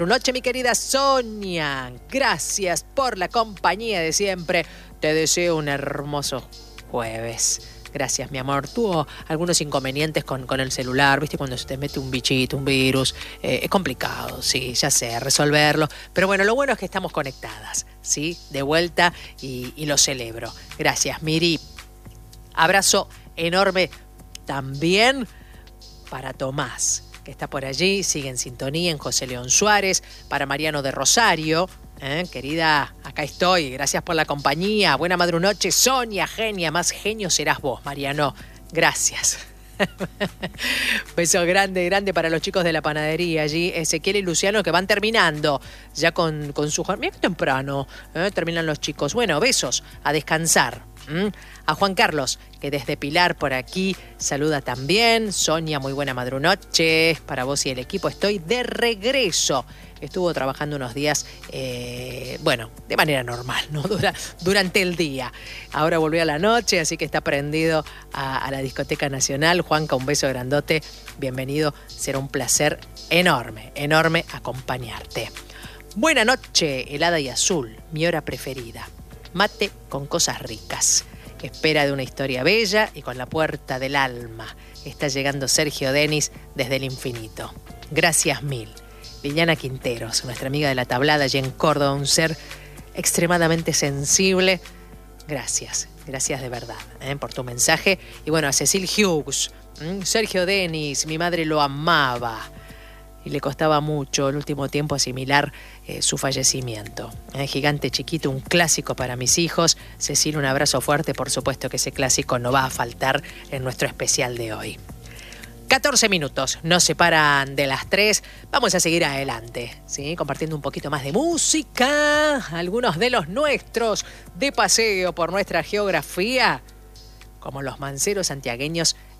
Buenas noches, mi querida Sonia. Gracias por la compañía de siempre. Te deseo un hermoso jueves. Gracias, mi amor. Tuvo algunos inconvenientes con el celular, ¿viste? Cuando se te mete un bichito, un virus. Es complicado, sí, ya sé, resolverlo. Pero bueno, lo bueno es que estamos conectadas, ¿sí? De vuelta y lo celebro. Gracias, Miri. Abrazo enorme también para Tomás, que está por allí, sigue en sintonía en José León Suárez, para Mariano de Rosario. Querida, acá estoy, gracias por la compañía. Buena madrunoche, Sonia, genia, más genio serás vos, Mariano. Gracias. Beso grande, grande para los chicos de la panadería allí, Ezequiel y Luciano, que van terminando ya con su... Mira qué temprano terminan los chicos. Bueno, besos, a descansar. A Juan Carlos, que desde Pilar por aquí saluda también. Sonia, muy buena madrunoche para vos y el equipo. Estoy de regreso. Estuvo trabajando unos días, de manera normal, ¿no? Durante el día. Ahora volvió a la noche, así que está prendido a la Discoteca Nacional. Juanca, un beso grandote. Bienvenido. Será un placer enorme, enorme acompañarte. Buena noche, helada y azul, mi hora preferida. Mate con cosas ricas. Espera de una historia bella y con la puerta del alma. Está llegando Sergio Denis desde el infinito. Gracias mil. Liliana Quinteros, nuestra amiga de la tablada allí en Córdoba, un ser extremadamente sensible. Gracias, gracias de verdad por tu mensaje. Y bueno, a Cecil Hughes, Sergio Denis, mi madre lo amaba. Y le costaba mucho el último tiempo asimilar su fallecimiento. Gigante chiquito, un clásico para mis hijos. Cecil, un abrazo fuerte. Por supuesto que ese clásico no va a faltar en nuestro especial de hoy. 14 minutos nos separan de las 3. Vamos a seguir adelante, ¿sí? Compartiendo un poquito más de música. Algunos de los nuestros de paseo por nuestra geografía, como los manceros santiagueños